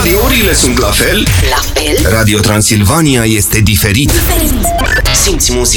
Radiourile sunt la fel? Radio Transilvania este diferit. Simți muzica